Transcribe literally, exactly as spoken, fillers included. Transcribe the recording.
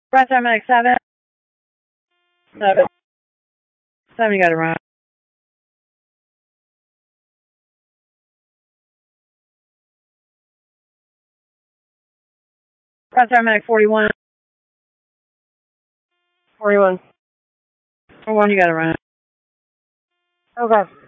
Press medic seven. Seven. Seven, you got to run. Press medic forty-one. forty-one. forty-one, you got to run. Okay.